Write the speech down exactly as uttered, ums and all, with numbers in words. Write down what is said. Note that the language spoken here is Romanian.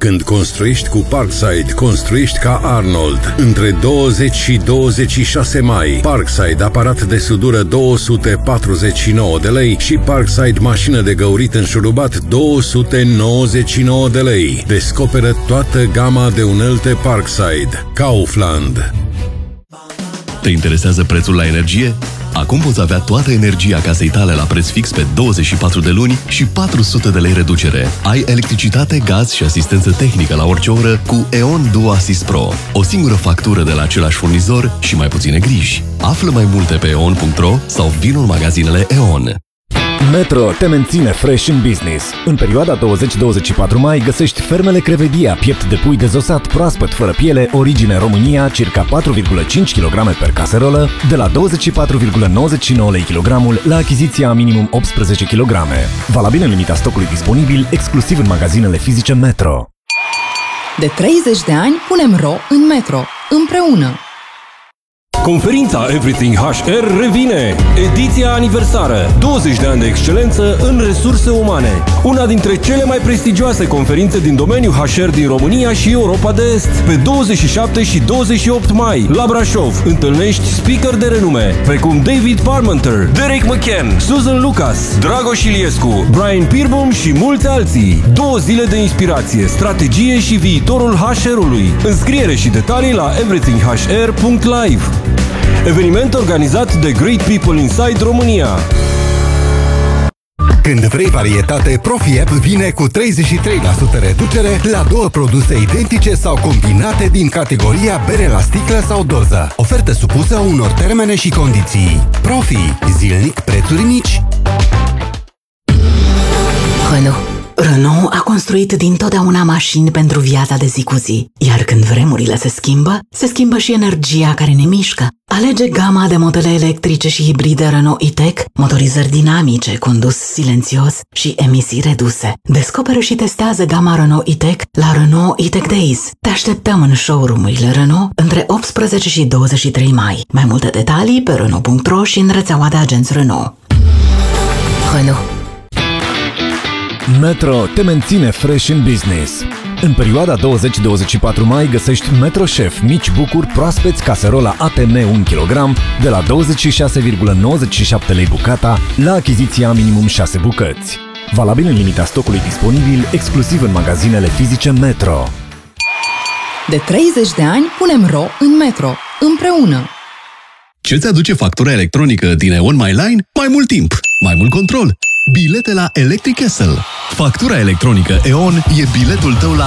Când construiești cu Parkside, construiești ca Arnold. Între douăzeci și douăzeci și șase mai, Parkside aparat de sudură două sute patruzeci și nouă de lei și Parkside mașină de găurit înșurubat două sute nouăzeci și nouă de lei. Descoperă toată gama de unelte Parkside. Kaufland. Te interesează prețul la energie? Acum poți avea toată energia casei tale la preț fix pe douăzeci și patru de luni și patru sute de lei reducere. Ai electricitate, gaz și asistență tehnică la orice oră cu E O N Duo Assist Pro. O singură factură de la același furnizor și mai puține griji. Află mai multe pe eon punct ro sau vino în magazinele E O N. Metro te menține fresh în business. În perioada douăzeci douăzeci și patru mai găsești fermele Crevedia, piept de pui dezosat, proaspăt, fără piele, origine România, circa patru virgulă cinci kilograme per caserolă, de la douăzeci și patru virgulă nouăzeci și nouă lei kilogramul la achiziția minimum optsprezece kilograme. Valabil în limita stocului disponibil, exclusiv în magazinele fizice Metro. De treizeci de ani punem ro în Metro, împreună. Conferința Everything H R revine! Ediția aniversară! douăzeci de ani de excelență în resurse umane. Una dintre cele mai prestigioase conferințe din domeniul H R din România și Europa de Est. Pe douăzeci și șapte și douăzeci și opt mai, la Brașov, întâlnești speaker de renume, precum David Parmenter, Derek McCann, Susan Lucas, Dragoș Iliescu, Brian Pirbom și mulți alții. Două zile de inspirație, strategie și viitorul H R-ului. Înscriere și detalii la everything h r punct live. Eveniment organizat de Great People Inside România. Când vrei varietate, Profi App vine cu treizeci și trei la sută reducere la două produse identice sau combinate din categoria bere la sticlă sau doză. Ofertă supusă unor termene și condiții. Profi. Zilnic prețuri mici. Renault. Renault a construit dintotdeauna mașini pentru viața de zi cu zi. Iar când vremurile se schimbă, se schimbă și energia care ne mișcă. Alege gama de modele electrice și hibride Renault E-Tech, motorizări dinamice, condus silențios și emisii reduse. Descoperă și testează gama Renault E-Tech la Renault E-Tech Days. Te așteptăm în showroom-urile Renault între optsprezece și douăzeci și trei mai. Mai multe detalii pe renault punct ro și în rețeaua de agenți Renault. Renault. Metro te menține fresh în business. În perioada douăzeci douăzeci și patru mai găsești Metro Chef mici bucuri proaspeți caserola A T M unu kilogram de la douăzeci și șase virgulă nouăzeci și șapte lei bucata la achiziția minimum șase bucăți. Valabil în limita stocului disponibil, exclusiv în magazinele fizice Metro. De treizeci de ani punem ro în Metro, împreună. Ce-ți aduce factura electronică din E O N My Line? Mai mult timp, mai mult control. Bilete la Electric Castle. Factura electronică E O N e biletul tău la